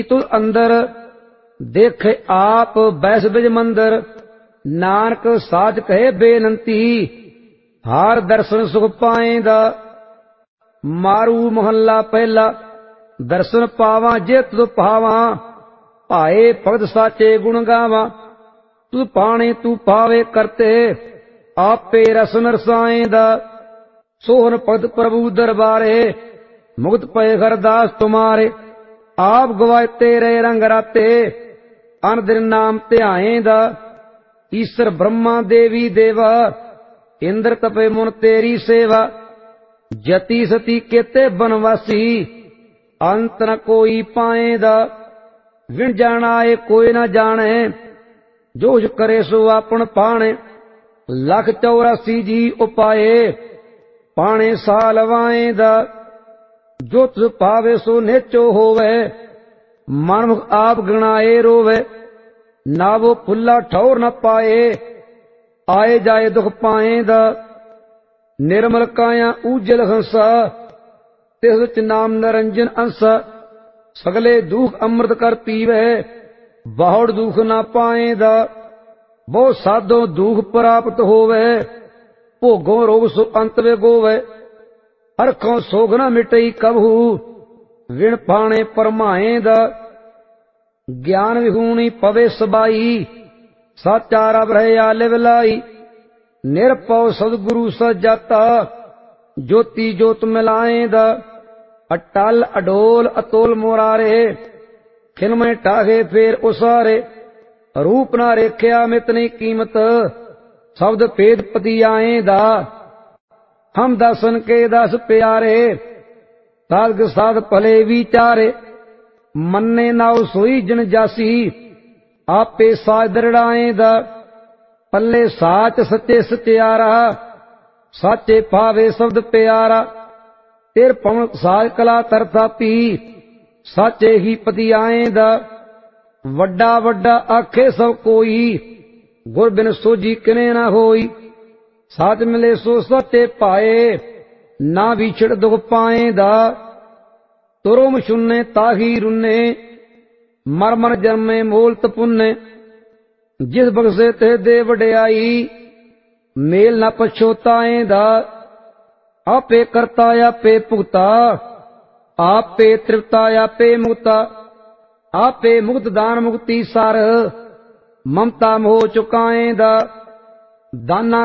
तुल अंदर देखे आप बैस बिज मंदर। नानक साच कहे बेनंती हार दर्शन सुख पाएंदा। मारू महला पहला दर्शन पावा जे तुद पावा। भाए भगत साचे गुण गावा तू पाने तू पावे करते। आपे रसन रसाएंदा सोहन भगत प्रभु दरबारे। मुक्त पए हरदास तुम्हारे आप गवाए तेरे रंग राते। अन दिन नाम ध्याएंदा ईश्वर ब्रह्मा देवी देवा। इंद्र तपे मुन तेरी सेवा। जति सती केते बनवासी अंत न कोई पाएंदा। विण जानाए कोई न जाने जो करे सो आपन पाने। 184 जी उपाये पाने साल वाएंदा। जो तुझ पावे सो नेचो होवे मनमुख आप गणाए रोवे। ना वो फुल्ला ठौर न पाए आए जाए दुख पाएंदा। निर्मल काया उज्जल हंसा तिस विच नाम निरंजन अंसा। सगले दुख अमृत कर पीवे बहुड़ दुख ना पाएंदा। बहु साधो दुख प्राप्त होवे भोगों रोग सो अंत वे गोवे। अरखों सोग न मिटई कबहू विण पाने परमाएंदा। ज्ञान विहूणी पवे सबाई साचा रब रहे आले विलाई। निरपौ सदगुरु सजाता ज्योति ज्योत मिलाएंदा। अटल अडोल अतोल मोरारे खिलमे टाहे फेर उसारे। रूप ना रेख्या मितनी कीमत शब्द भेद पति आएंदा। हम दासन के दास प्यारे साध साध भले विचारे। मन्ने नाउ सोई जन जासी आपे साज दरड़ाएंदा। पल्ले साच सच्चे सत्यारा साचे पावे शब्द प्यारा। तेर पवन साज कला तरतापी साचे ही पति आएंदा। वड्डा वड्डा आखे सब कोई गुर बिन सोजी किने ना होई। साथ मिले सो सत्य पाए ना विछड़ दुख पाएंदा। तुरुम शून्य ताही रुन्ने मर मर जन्मे मोलत पुन्ने। जिस बख्शे ते दे वड्याई मेल न पछोताएंदा। आपे करता आपे भुगता आपे तृप्ता आपे मुक्ता। आपे मुक्त दान मुक्ति सार ममता मोह चुकाएंदा। दाना